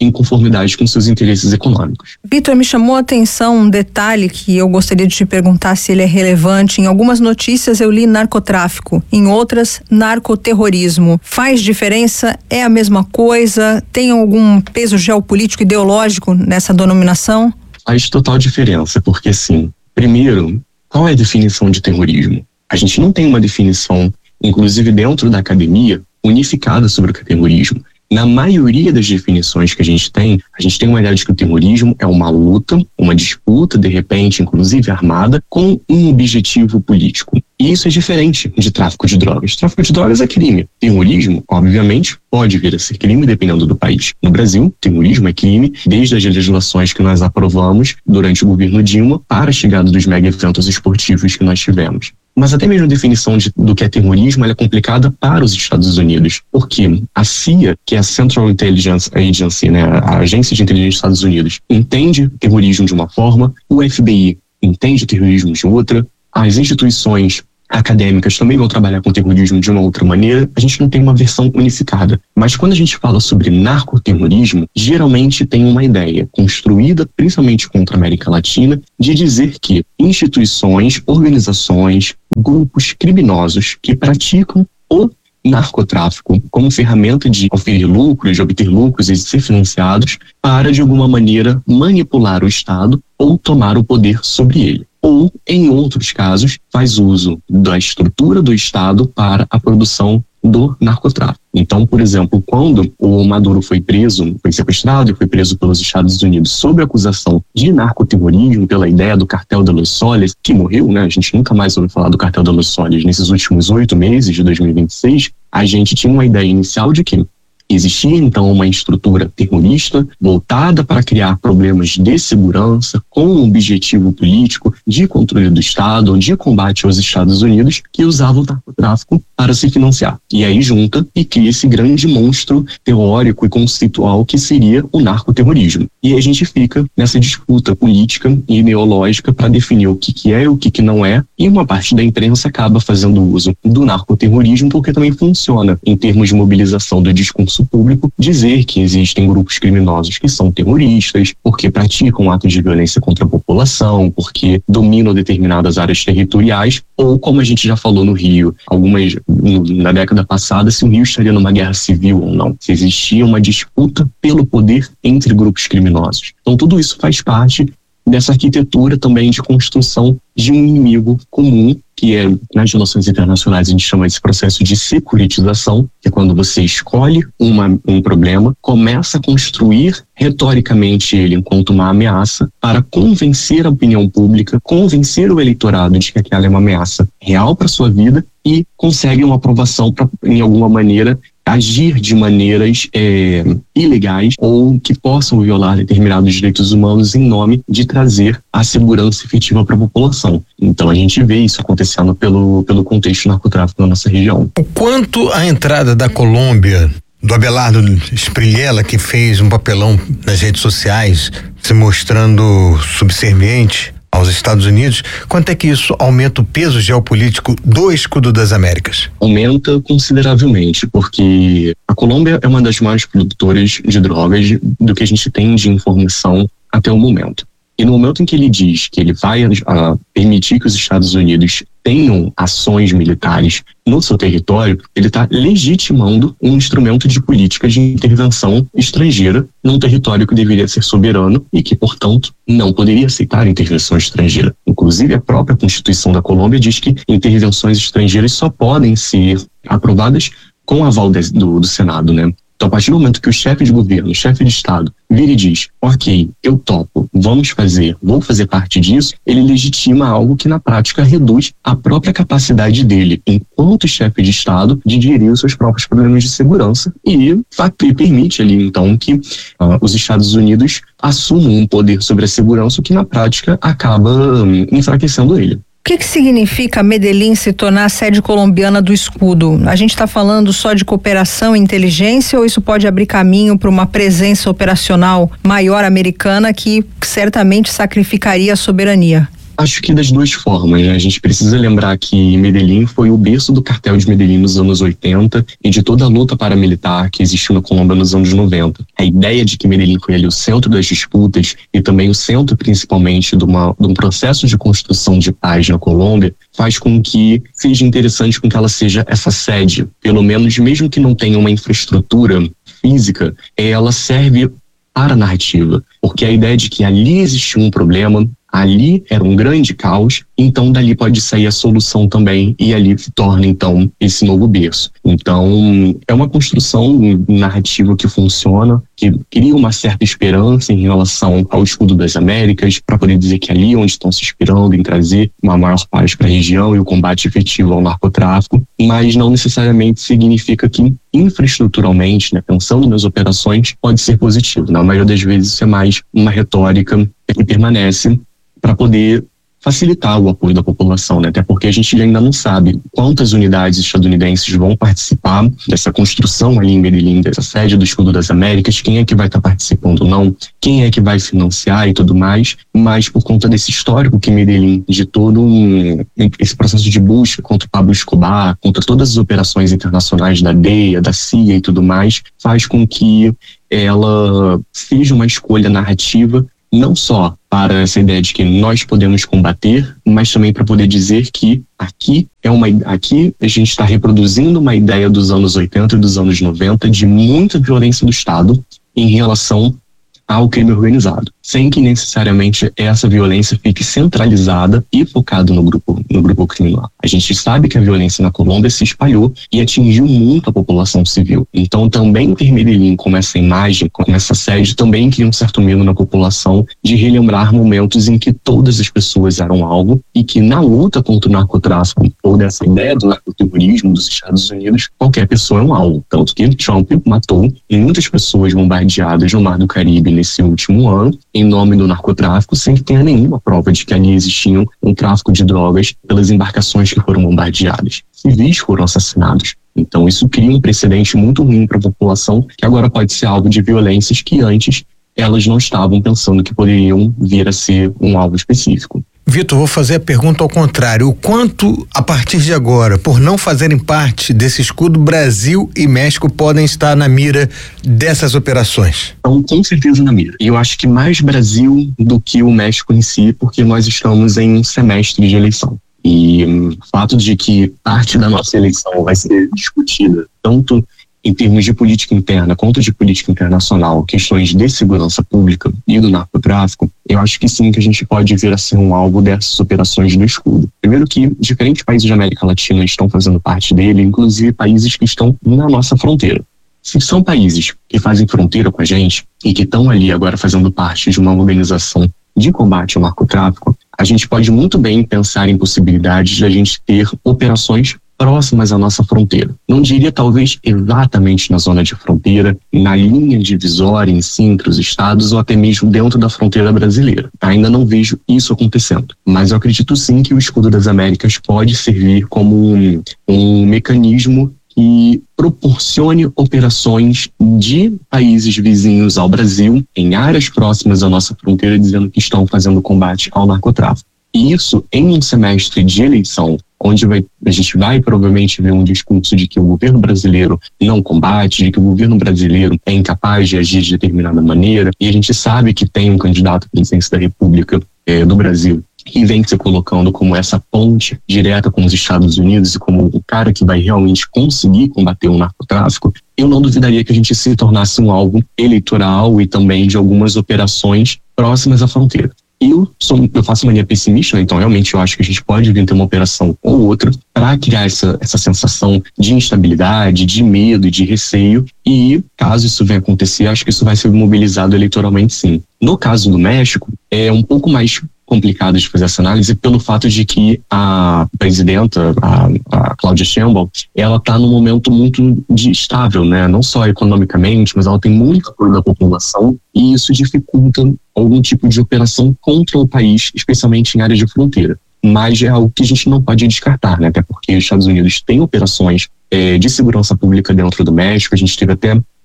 em conformidade com seus interesses econômicos. Vitor, me chamou a atenção um detalhe que eu gostaria de te perguntar se ele é relevante. Em algumas notícias eu li narcotráfico, em outras narcoterrorismo. Faz diferença? É a mesma coisa? Tem algum peso geopolítico ideológico nessa denominação? Faz total diferença, porque assim, primeiro, qual é a definição de terrorismo? A gente não tem uma definição, inclusive dentro da academia, unificada sobre o que é terrorismo. Na maioria das definições que a gente tem uma ideia de que o terrorismo é uma luta, uma disputa, de repente, inclusive armada, com um objetivo político. E isso é diferente de tráfico de drogas. Tráfico de drogas é crime. Terrorismo, obviamente, pode vir a ser crime dependendo do país. No Brasil, terrorismo é crime desde as legislações que nós aprovamos durante o governo Dilma para a chegada dos mega eventos esportivos que nós tivemos. Mas até mesmo a definição do que é terrorismo ela é complicada para os Estados Unidos, porque a CIA, que é a Central Intelligence Agency, né, a Agência de Inteligência dos Estados Unidos, entende terrorismo de uma forma, o FBI entende terrorismo de outra, as instituições acadêmicas também vão trabalhar com terrorismo de uma outra maneira, a gente não tem uma versão unificada. Mas quando a gente fala sobre narcoterrorismo, geralmente tem uma ideia construída principalmente contra a América Latina de dizer que instituições, organizações, grupos criminosos que praticam o narcotráfico como ferramenta de oferir lucros, de obter lucros e de ser financiados para, de alguma maneira, manipular o Estado ou tomar o poder sobre ele. Ou, em outros casos, faz uso da estrutura do Estado para a produção do narcotráfico. Então, por exemplo, quando o Maduro foi sequestrado e foi preso pelos Estados Unidos sob acusação de narcoterrorismo, pela ideia do Cartel de Los Soles, que morreu, né? A gente nunca mais ouviu falar do Cartel de Los Soles. Nesses últimos 8 meses de 2026, a gente tinha uma ideia inicial de que existia, então, uma estrutura terrorista voltada para criar problemas de segurança com um objetivo político de controle do Estado, de combate aos Estados Unidos, que usava o narcotráfico para se financiar. E aí junta e cria esse grande monstro teórico e conceitual que seria o narcoterrorismo. E aí a gente fica nessa disputa política e ideológica para definir o que é e o que não é, e uma parte da imprensa acaba fazendo uso do narcoterrorismo porque também funciona em termos de mobilização do discurso público, dizer que existem grupos criminosos que são terroristas, porque praticam atos de violência contra a população, porque dominam determinadas áreas territoriais, ou como a gente já falou no Rio, na década passada, se o Rio estaria numa guerra civil ou não, se existia uma disputa pelo poder entre grupos criminosos. Então tudo isso faz parte dessa arquitetura também de construção de um inimigo comum, que é, nas relações internacionais a gente chama esse processo de securitização, que é quando você escolhe um problema, começa a construir retoricamente ele enquanto uma ameaça para convencer a opinião pública, convencer o eleitorado de que aquela é uma ameaça real para sua vida e consegue uma aprovação para, em alguma maneira, agir de maneiras ilegais ou que possam violar determinados direitos humanos em nome de trazer a segurança efetiva para a população. Então a gente vê isso acontecendo pelo contexto narcotráfico na nossa região. O quanto a entrada da Colômbia, do Abelardo Sprilhella, que fez um papelão nas redes sociais se mostrando subserviente aos Estados Unidos, quanto é que isso aumenta o peso geopolítico do escudo das Américas? Aumenta consideravelmente, porque a Colômbia é uma das maiores produtoras de drogas do que a gente tem de informação até o momento. E no momento em que ele diz que ele vai permitir que os Estados Unidos tenham ações militares no seu território, ele está legitimando um instrumento de política de intervenção estrangeira num território que deveria ser soberano e que, portanto, não poderia aceitar intervenção estrangeira. Inclusive, a própria Constituição da Colômbia diz que intervenções estrangeiras só podem ser aprovadas com aval do Senado, né? Então, a partir do momento que o chefe de governo, o chefe de Estado, vira e diz, ok, eu topo, vou fazer parte disso, ele legitima algo que na prática reduz a própria capacidade dele, enquanto chefe de Estado, de gerir os seus próprios problemas de segurança e permite ali, então, que os Estados Unidos assumam um poder sobre a segurança, o que na prática acaba enfraquecendo ele. O que significa Medellín se tornar a sede colombiana do escudo? A gente está falando só de cooperação e inteligência ou isso pode abrir caminho para uma presença operacional maior americana que certamente sacrificaria a soberania? Acho que das duas formas, né? A gente precisa lembrar que Medellín foi o berço do cartel de Medellín nos anos 80 e de toda a luta paramilitar que existiu na Colômbia nos anos 90. A ideia de que Medellín foi ali o centro das disputas e também o centro, principalmente, de um processo de construção de paz na Colômbia, faz com que seja interessante com que ela seja essa sede, pelo menos, mesmo que não tenha uma infraestrutura física, ela serve para a narrativa, porque a ideia de que ali existiu um problema, ali era um grande caos, então dali pode sair a solução também e ali se torna então esse novo berço. Então é uma construção narrativa que funciona, que cria uma certa esperança em relação ao escudo das Américas, para poder dizer que ali onde estão se inspirando em trazer uma maior paz para a região e o combate efetivo ao narcotráfico, mas não necessariamente significa que infraestruturalmente, né, pensando nas operações, pode ser positivo. Na maioria das vezes isso é mais uma retórica que permanece para poder facilitar o apoio da população, né? Até porque a gente ainda não sabe quantas unidades estadunidenses vão participar dessa construção ali em Medellín, dessa sede do Escudo das Américas, quem é que vai estar participando ou não, quem é que vai financiar e tudo mais, mas por conta desse histórico que Medellín, de todo esse processo de busca contra o Pablo Escobar, contra todas as operações internacionais da DEA, da CIA e tudo mais, faz com que ela seja uma escolha narrativa não só para essa ideia de que nós podemos combater, mas também para poder dizer que aqui a gente está reproduzindo uma ideia dos anos 80 e dos anos 90 de muita violência do Estado em relação ao crime organizado, sem que necessariamente essa violência fique centralizada e focada no grupo criminal. A gente sabe que a violência na Colômbia se espalhou e atingiu muito a população civil. Então também ter Medellín como essa imagem, como essa sede, também cria um certo medo na população de relembrar momentos em que todas as pessoas eram alvo e que na luta contra o narcotráfico ou dessa ideia do narcoterrorismo dos Estados Unidos, qualquer pessoa é um alvo. Tanto que Trump matou muitas pessoas bombardeadas no Mar do Caribe nesse último ano, em nome do narcotráfico, sem que tenha nenhuma prova de que ali existia um tráfico de drogas pelas embarcações que foram bombardeadas. Civis foram assassinados. Então isso cria um precedente muito ruim para a população, que agora pode ser alvo de violências que antes elas não estavam pensando que poderiam vir a ser um alvo específico. Vitor, vou fazer a pergunta ao contrário. O quanto, a partir de agora, por não fazerem parte desse escudo, Brasil e México podem estar na mira dessas operações? Então, com certeza na mira. E eu acho que mais Brasil do que o México em si, porque nós estamos em um semestre de eleição. E o fato de que parte da nossa eleição vai ser discutida tanto em termos de política interna quanto de política internacional, questões de segurança pública e do narcotráfico, eu acho que sim, que a gente pode vir a ser um alvo dessas operações do escudo. Primeiro que diferentes países da América Latina estão fazendo parte dele, inclusive países que estão na nossa fronteira. Se são países que fazem fronteira com a gente e que estão ali agora fazendo parte de uma organização de combate ao narcotráfico, a gente pode muito bem pensar em possibilidades de a gente ter operações próximas à nossa fronteira. Não diria talvez exatamente na zona de fronteira, na linha divisória em si entre os estados ou até mesmo dentro da fronteira brasileira. Ainda não vejo isso acontecendo, mas eu acredito sim que o Escudo das Américas pode servir como um mecanismo que proporcione operações de países vizinhos ao Brasil, em áreas próximas à nossa fronteira, dizendo que estão fazendo combate ao narcotráfico. E isso em um semestre de eleição, onde a gente vai provavelmente ver um discurso de que o governo brasileiro não combate, de que o governo brasileiro é incapaz de agir de determinada maneira, e a gente sabe que tem um candidato à presidência da República do Brasil que vem se colocando como essa ponte direta com os Estados Unidos e como o cara que vai realmente conseguir combater o narcotráfico, eu não duvidaria que a gente se tornasse um alvo eleitoral e também de algumas operações próximas à fronteira. Eu faço uma linha pessimista, então realmente eu acho que a gente pode vir ter uma operação ou outra para criar essa sensação de instabilidade, de medo e de receio, e caso isso venha acontecer, acho que isso vai ser mobilizado eleitoralmente sim. No caso do México, é um pouco mais complicado de fazer essa análise pelo fato de que a presidenta, a Claudia Sheinbaum, ela está num momento muito estável, né? Não só economicamente, mas ela tem muito apoio da população e isso dificulta algum tipo de operação contra o país, especialmente em áreas de fronteira. Mas é algo que a gente não pode descartar, né? Até porque os Estados Unidos têm operações de segurança pública dentro do México. A gente teve até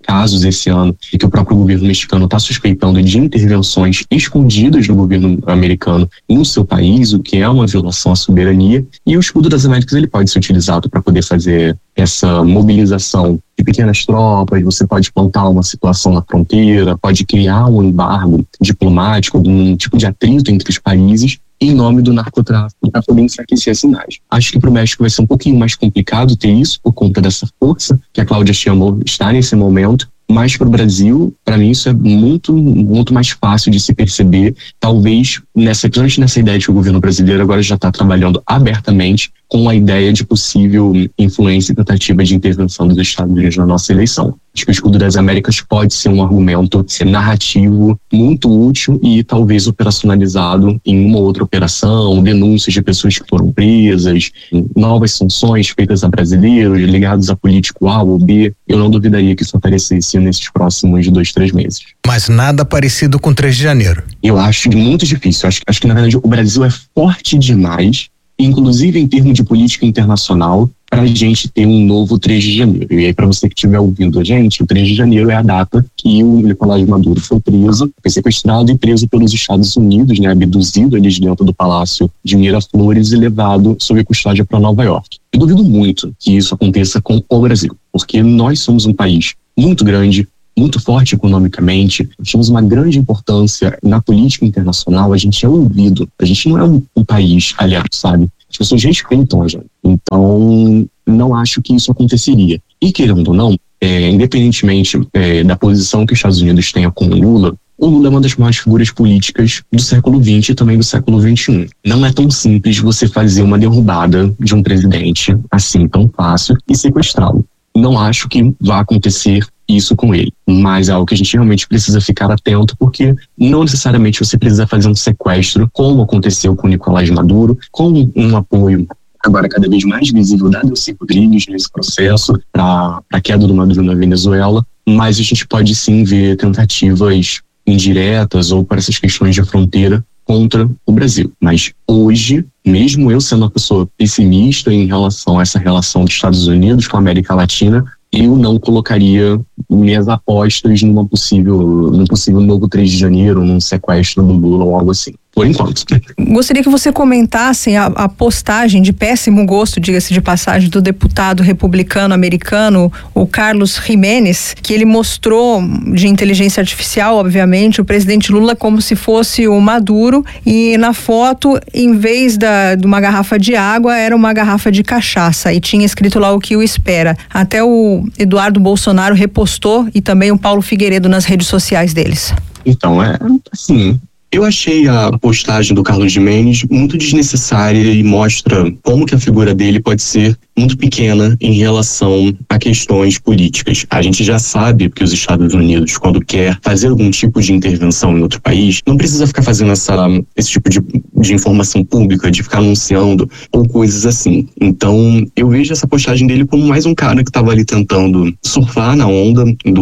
casos esse ano e que o próprio governo mexicano está suspeitando de intervenções escondidas do governo americano no seu país, o que é uma violação à soberania, e o Escudo das Américas ele pode ser utilizado para poder fazer essa mobilização de pequenas tropas. Você pode plantar uma situação na fronteira, pode criar um embargo diplomático, algum tipo de atrito entre os países em nome do narcotráfico, para poder enfraquecer as sinais. Acho que para o México vai ser um pouquinho mais complicado ter isso, por conta dessa força que a Cláudia Sheinbaum está nesse momento, mas para o Brasil, para mim, isso é muito, muito mais fácil de se perceber. Talvez, principalmente nessa ideia de que o governo brasileiro agora já está trabalhando abertamente com a ideia de possível influência e tentativa de intervenção dos Estados Unidos na nossa eleição. Acho que o Escudo das Américas pode ser um argumento narrativo muito útil e talvez operacionalizado em uma outra operação, denúncias de pessoas que foram presas, novas sanções feitas a brasileiros ligados a político A ou B. Eu não duvidaria que isso aparecesse nesses próximos 2-3 meses. Mas nada parecido com 3 de janeiro. Eu acho muito difícil. Acho que, na verdade, o Brasil é forte demais, inclusive em termos de política internacional, para a gente ter um novo 3 de janeiro. E aí, para você que estiver ouvindo a gente, o 3 de janeiro é a data que o Nicolás Maduro foi preso, foi sequestrado e preso pelos Estados Unidos, né, abduzido ali de dentro do Palácio de Miraflores e levado sob custódia para Nova York. Eu duvido muito que isso aconteça com o Brasil, porque nós somos um país muito grande, muito forte economicamente, temos uma grande importância na política internacional, a gente é ouvido, a gente não é um país aliado, sabe? As pessoas respeitam a gente. Então, não acho que isso aconteceria. E querendo ou não, independentemente da posição que os Estados Unidos tenham com o Lula é uma das maiores figuras políticas do século XX e também do século XXI. Não é tão simples você fazer uma derrubada de um presidente assim tão fácil e sequestrá-lo. Não acho que vá acontecer isso com ele, mas é algo que a gente realmente precisa ficar atento, porque não necessariamente você precisa fazer um sequestro, como aconteceu com o Nicolás Maduro, com um apoio agora cada vez mais visível da Delcy Rodrigues nesse processo para a queda do Maduro na Venezuela, mas a gente pode sim ver tentativas indiretas ou para essas questões de fronteira contra o Brasil. Mas hoje, mesmo eu sendo uma pessoa pessimista em relação a essa relação dos Estados Unidos com a América Latina, eu não colocaria minhas apostas num possível novo 3 de janeiro, num sequestro do Lula ou algo assim. Por enquanto. Gostaria que você comentasse a postagem de péssimo gosto, diga-se de passagem, do deputado republicano americano, o Carlos Jiménez, que ele mostrou, de inteligência artificial, obviamente, o presidente Lula como se fosse o Maduro, e na foto, em vez de uma garrafa de água, era uma garrafa de cachaça, e tinha escrito lá o que o espera. Até o Eduardo Bolsonaro repostou, e também o Paulo Figueiredo nas redes sociais deles. Então, assim, eu achei a postagem do Carlos Jiménez muito desnecessária e mostra como que a figura dele pode ser muito pequena em relação a questões políticas. A gente já sabe que os Estados Unidos, quando quer fazer algum tipo de intervenção em outro país, não precisa ficar fazendo esse tipo de informação pública, de ficar anunciando ou coisas assim. Então, eu vejo essa postagem dele como mais um cara que estava ali tentando surfar na onda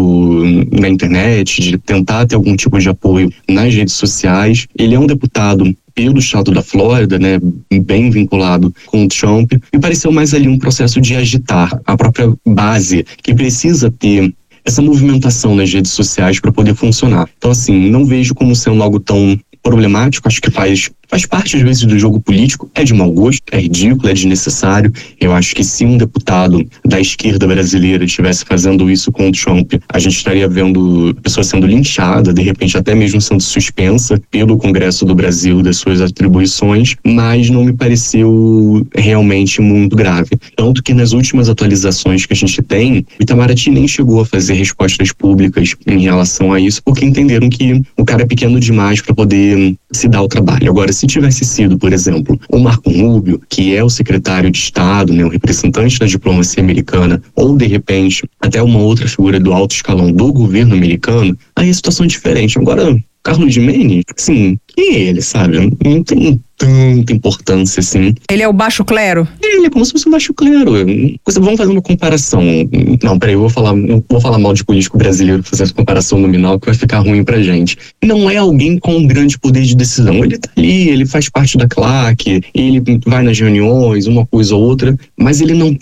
na internet, de tentar ter algum tipo de apoio nas redes sociais. Ele é um deputado pelo estado da Flórida, né, bem vinculado com o Trump, e pareceu mais ali um processo de agitar a própria base, que precisa ter essa movimentação nas redes sociais para poder funcionar. Então, assim, não vejo como sendo algo tão problemático, acho que faz parte, às vezes, do jogo político, é de mau gosto, é ridículo, é desnecessário. Eu acho que se um deputado da esquerda brasileira estivesse fazendo isso com o Trump, a gente estaria vendo pessoa sendo linchada, de repente até mesmo sendo suspensa pelo Congresso do Brasil das suas atribuições, mas não me pareceu realmente muito grave. Tanto que nas últimas atualizações que a gente tem, o Itamaraty nem chegou a fazer respostas públicas em relação a isso, porque entenderam que o cara é pequeno demais para poder se dar o trabalho. Agora, se tivesse sido, por exemplo, o Marco Rubio, que é o secretário de Estado, né, o representante da diplomacia americana, ou, de repente, até uma outra figura do alto escalão do governo americano, aí a situação é diferente. Agora, Carlos Jiménez, sim, quem é ele, sabe? Não tem tanta importância, assim. Ele é o baixo clero? Ele é como se fosse um baixo clero. Vamos fazer uma comparação. Não, peraí, eu vou falar mal de político brasileiro fazendo comparação nominal, que vai ficar ruim pra gente. Não é alguém com um grande poder de decisão. Ele tá ali, ele faz parte da claque, ele vai nas reuniões, uma coisa ou outra, mas ele não tá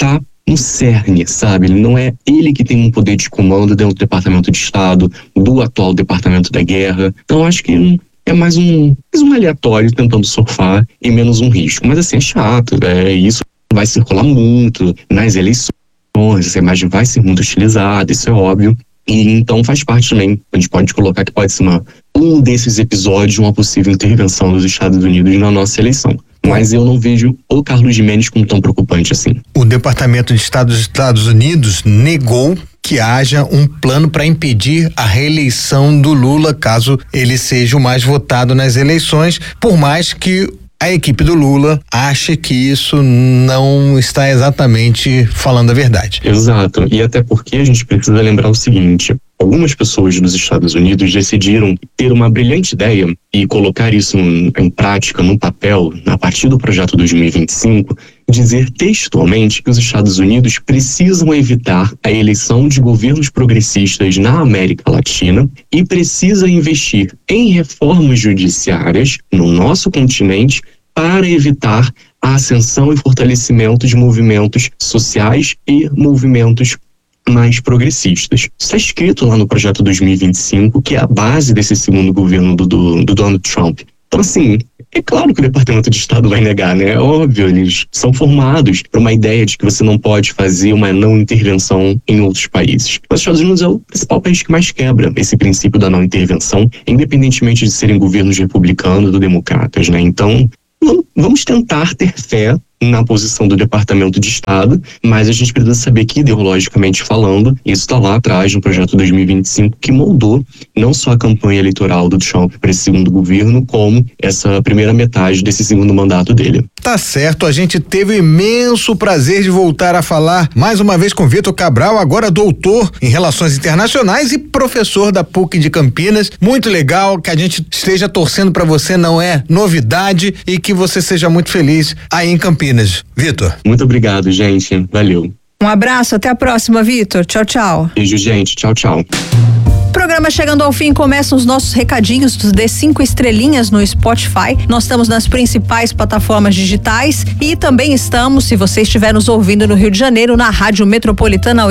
no cerne, sabe? Não é ele que tem um poder de comando dentro do Departamento de Estado, do atual Departamento da Guerra. Então acho que é mais um aleatório tentando surfar e menos um risco. Mas assim, é chato, isso vai circular muito nas eleições, essa imagem vai ser muito utilizada, isso é óbvio. E então faz parte também, a gente pode colocar que pode ser um desses episódios, uma possível intervenção dos Estados Unidos na nossa eleição. Mas eu não vejo o Carlos Gimenez como tão preocupante assim. O Departamento de Estado dos Estados Unidos negou que haja um plano para impedir a reeleição do Lula, caso ele seja o mais votado nas eleições, por mais que a equipe do Lula acha que isso não está exatamente falando a verdade. Exato, e até porque a gente precisa lembrar o seguinte: algumas pessoas nos Estados Unidos decidiram ter uma brilhante ideia e colocar isso em prática, no papel, a partir do projeto 2025, dizer textualmente que os Estados Unidos precisam evitar a eleição de governos progressistas na América Latina e precisa investir em reformas judiciárias no nosso continente para evitar a ascensão e fortalecimento de movimentos sociais e movimentos mais progressistas. Está escrito lá no projeto 2025, que é a base desse segundo governo do Donald Trump. Então, assim, é claro que o Departamento de Estado vai negar, né? É óbvio, eles são formados para uma ideia de que você não pode fazer uma não intervenção em outros países. Os Estados Unidos é o principal país que mais quebra esse princípio da não intervenção, independentemente de serem governos republicanos ou democratas, né? Então, vamos tentar ter fé na posição do Departamento de Estado, mas a gente precisa saber que, ideologicamente falando, isso está lá atrás no projeto 2025, que moldou não só a campanha eleitoral do Trump para esse segundo governo, como essa primeira metade desse segundo mandato dele. Tá certo, a gente teve o imenso prazer de voltar a falar mais uma vez com Vitor Cabral, agora doutor em Relações Internacionais e professor da PUC de Campinas. Muito legal, que a gente esteja torcendo para você, não é novidade, e que você seja muito feliz aí em Campinas. Vitor. Muito obrigado, gente. Valeu. Um abraço, até a próxima, Vitor. Tchau, tchau. Beijo, gente. Tchau, tchau. Programa chegando ao fim, começam os nossos recadinhos dos Dê 5 estrelinhas no Spotify. Nós estamos nas principais plataformas digitais e também estamos, se você estiver nos ouvindo no Rio de Janeiro, na Rádio Metropolitana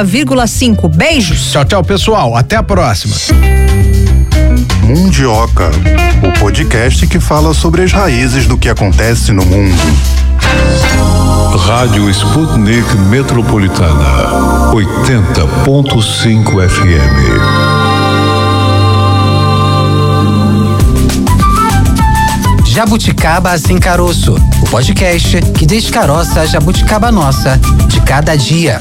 80,5. Beijos. Tchau, tchau, pessoal. Até a próxima. Mundioca, o podcast que fala sobre as raízes do que acontece no mundo. Rádio Sputnik Metropolitana 80.5 FM. Jabuticaba Sem Caroço, o podcast que descaroça a jabuticaba nossa de cada dia.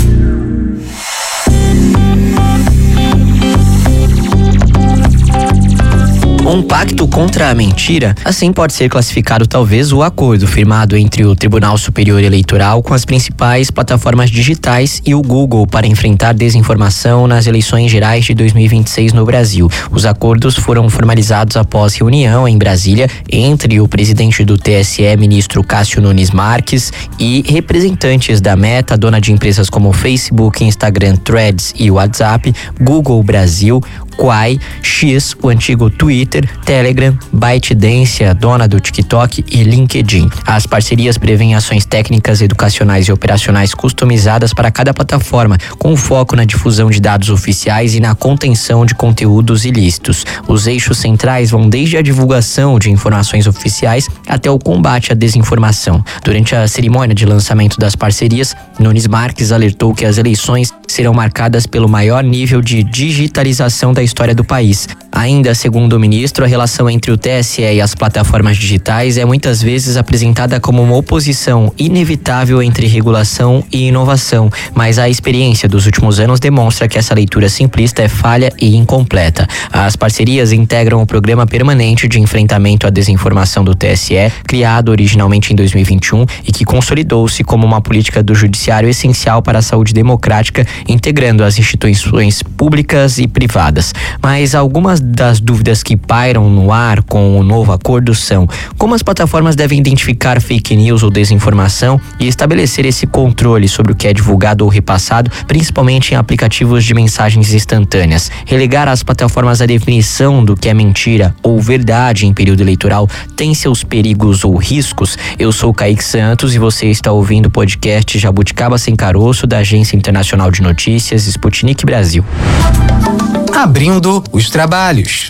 Um pacto contra a mentira, assim pode ser classificado talvez o acordo firmado entre o Tribunal Superior Eleitoral com as principais plataformas digitais e o Google para enfrentar desinformação nas eleições gerais de 2026 no Brasil. Os acordos foram formalizados após reunião em Brasília entre o presidente do TSE, ministro Cássio Nunes Marques, e representantes da Meta, dona de empresas como Facebook, Instagram, Threads e WhatsApp, Google Brasil, Quai, X, o antigo Twitter, Telegram, ByteDance, a dona do TikTok e LinkedIn. As parcerias prevêem ações técnicas, educacionais e operacionais customizadas para cada plataforma, com foco na difusão de dados oficiais e na contenção de conteúdos ilícitos. Os eixos centrais vão desde a divulgação de informações oficiais até o combate à desinformação. Durante a cerimônia de lançamento das parcerias, Nunes Marques alertou que as eleições serão marcadas pelo maior nível de digitalização da história do país. Ainda segundo o ministro, a relação entre o TSE e as plataformas digitais é muitas vezes apresentada como uma oposição inevitável entre regulação e inovação, mas a experiência dos últimos anos demonstra que essa leitura simplista é falha e incompleta. As parcerias integram o Programa Permanente de Enfrentamento à Desinformação do TSE, criado originalmente em 2021 e que consolidou-se como uma política do judiciário essencial para a saúde democrática, integrando as instituições públicas e privadas. empresas. Mas algumas das dúvidas que pairam no ar com o novo acordo são: como as plataformas devem identificar fake news ou desinformação e estabelecer esse controle sobre o que é divulgado ou repassado, principalmente em aplicativos de mensagens instantâneas. Relegar as plataformas à definição do que é mentira ou verdade em período eleitoral tem seus perigos ou riscos? Eu sou o Kaique Santos e você está ouvindo o podcast Jabuticaba Sem Caroço, da Agência Internacional de Notícias Sputnik Brasil. Abrindo os trabalhos.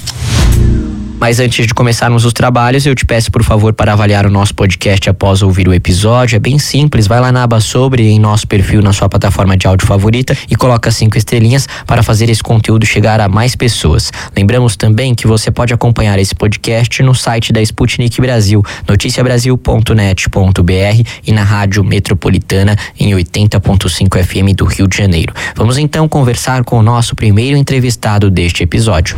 Mas antes de começarmos os trabalhos, eu te peço, por favor, para avaliar o nosso podcast após ouvir o episódio. É bem simples, vai lá na aba Sobre, em nosso perfil, na sua plataforma de áudio favorita, e coloca 5 estrelinhas para fazer esse conteúdo chegar a mais pessoas. Lembramos também que você pode acompanhar esse podcast no site da Sputnik Brasil, noticiabrasil.net.br, e na Rádio Metropolitana em 80.5 FM do Rio de Janeiro. Vamos então conversar com o nosso primeiro entrevistado deste episódio.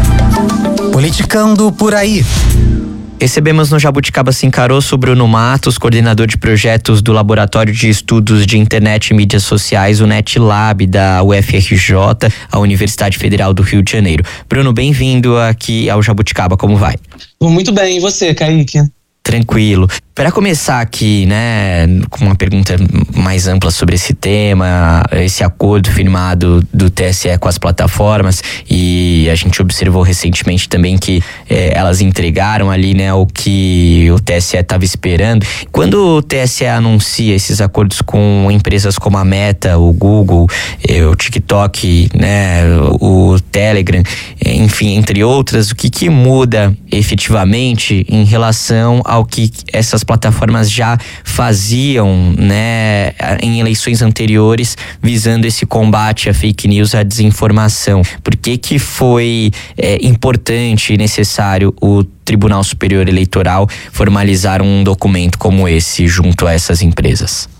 Politicando por aí. Recebemos no Jabuticaba Sem Caroço Bruno Matos, coordenador de projetos do Laboratório de Estudos de Internet e Mídias Sociais, o NetLab, da UFRJ, a Universidade Federal do Rio de Janeiro. Bruno, bem-vindo aqui ao Jabuticaba, como vai? Muito bem, e você, Kaique? Tranquilo. Para começar aqui, né, com uma pergunta mais ampla sobre esse tema, esse acordo firmado do TSE com as plataformas, e a gente observou recentemente também que elas entregaram ali, né, o que o TSE estava esperando. Quando o TSE anuncia esses acordos com empresas como a Meta, o Google, o TikTok, né, o Telegram, enfim, entre outras, o que muda efetivamente em relação ao que essas plataformas já faziam, né, em eleições anteriores, visando esse combate à fake news, à desinformação? Por que foi importante e necessário o Tribunal Superior Eleitoral formalizar um documento como esse junto a essas empresas?